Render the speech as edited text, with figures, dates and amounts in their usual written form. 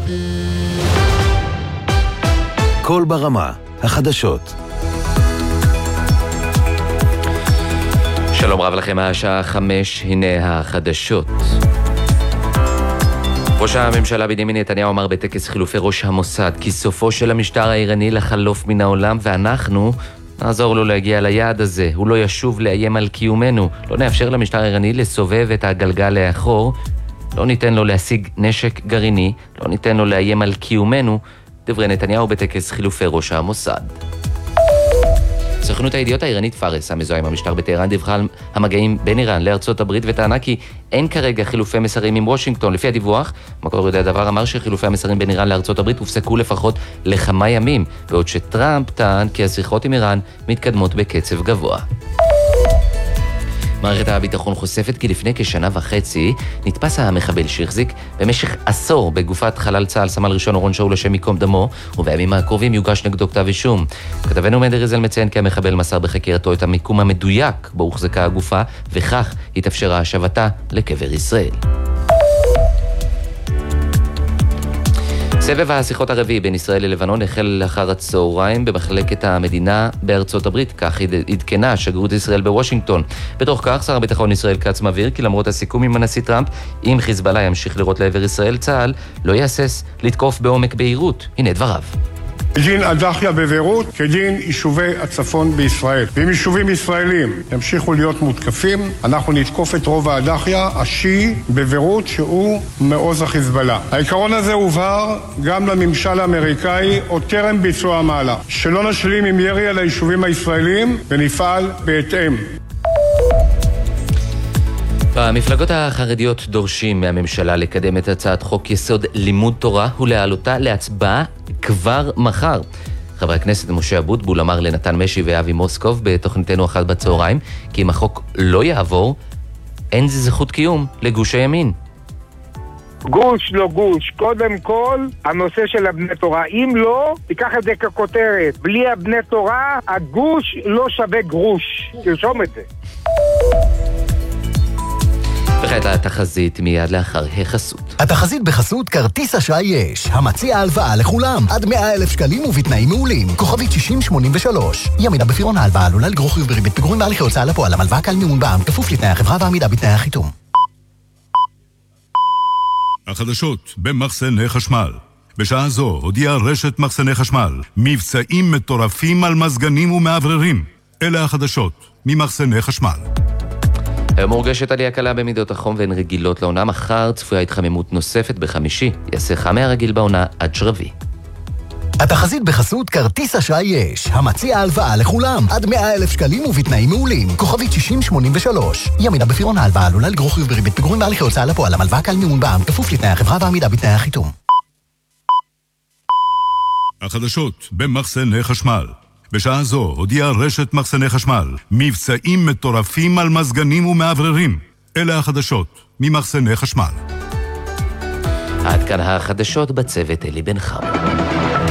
כל ברמה, החדשות. שלום רב לכם, השעה 5, הנה החדשות. ראש הממשלה בנימין נתניהו אמר בטקס חילופי ראש המוסד כי סופו של המשטר האיראני לחלוף מן העולם, ואנחנו נעזור לו להגיע ליעד הזה. הוא לא ישוב לאיים על קיומנו. לא נאפשר למשטר האיראני לסובב את הגלגל לאחור. לא ניתן לו להשיג נשק גרעיני. לא ניתן לו לאיים על קיומנו. דברי נתניהו בטקס חילופי ראש המוסד. סוכנות הידיעות האיראנית פארס, המזוהה עם המשטר בטהרן, דיווחה על המגעים בין איראן לארצות הברית וטענה כי אין כרגע חילופי מסרים עם וושינגטון. לפי הדיווח, מקור יודע דבר אמר שחילופי המסרים בין איראן לארצות הברית הופסקו לפחות לכמה ימים, בעוד שטראמפ טען כי השיחות עם איראן מתקדמות בקצב גבוה. מערכת הביטחון חושפת כי לפני כשנה וחצי נתפס המחבל שהחזיק במשך עשור בגופת חלל צה"ל סמל ראשון אורון שאול השם ייקום דמו, ובימים הקרובים יוגש נגדו כתב אישום. כתבנו מנדר איזל מציין כי המחבל מסר בחקירתו את המיקום המדויק בו הוחזקה הגופה, וכך התאפשרה השבתה לקבר ישראל. סבב השיחות הרביעי בין ישראל ללבנון החל לאחר הצהריים במחלקת המדינה בארצות הברית, כך עדכנה שגרירות ישראל בוושינגטון. בתוך כך, שר הביטחון ישראל כץ מבהיר כי למרות הסיכום עם הנשיא טראמפ, אם חיזבאללה ימשיך לירות לעבר ישראל, צה"ל לא יהסס לתקוף בעומק בהירות. הנה דבריו. כדין הדחיה בביירות, כדין יישובי הצפון בישראל. ואם יישובים ישראלים ימשיכו להיות מותקפים, אנחנו נתקוף את רוב הדחיה השיעי בביירות, שהוא מעוז החיזבאללה. העיקרון הזה הובהר גם לממשל האמריקאי עוד טרם ביצוע המהלך, שלא נשלים עם ירי על היישובים הישראלים ונפעל בהתאם. המפלגות החרדיות דורשים מהממשלה לקדם את הצעת חוק יסוד לימוד תורה ולהעלותה להצבעה כבר מחר. חבר הכנסת משה אבוטבול אמר לנתן משי ואבי מוסקוב בתוכניתנו אחת בצהריים כי אם החוק לא יעבור, אין זה זכות קיום לגוש הימין. גוש לא גוש, קודם כל הנושא של הבני תורה. אם לא, תיקח את זה ככותרת, בלי הבני תורה הגוש לא שווה גרוש. תרשום את זה. וכעת התחזית מיד לאחר החסות. התחזית בחסות כרטיס אשראי יש, המציע הלוואה לכולם, עד 100,000 שקלים ובתנאים מעולים. כוכבית 6083. ימינה בפירעון ההלוואה עלולה לגרור חיוב בריבית פיגורים בהליכי הוצאה לפועל. המלוואה קל מימון בע"מ, כפוף לתנאי החברה ועמידה בתנאי החיתום. החדשות במחסני חשמל. בשעה זו הודיעה רשת מחסני חשמל מבצעים מטורפים על מזגנים ומעבררים. אלה החדשות ממחסני חשמל. היום מורגשת עלייה קלה במידות החום והן רגילות לעונה. מחר צפויה התחממות נוספת בחמישי. יעשה חם מהרגיל בעונה עד שרבי. התחזית בחסות כרטיס אשראי יש, המציע הלוואה לכולם, עד 100,000 שקלים ובתנאים מעולים. כוכבית 6083. ימינה בפירעון ההלוואה עלולה לגרור חיוב בריבית פיגורים בהליכי הוצאה לפועל. המלוואה קל מימון בע"מ, כפוף לתנאי החברה ועמידה בתנאי החיתום. החדשות במחסני חשמל. בשעה זו הודיעה רשת מחסני חשמל מבצעים מטורפים על מזגנים ומעבררים. אלה החדשות ממחסני חשמל. עד כאן החדשות בצוות אלי בן חם.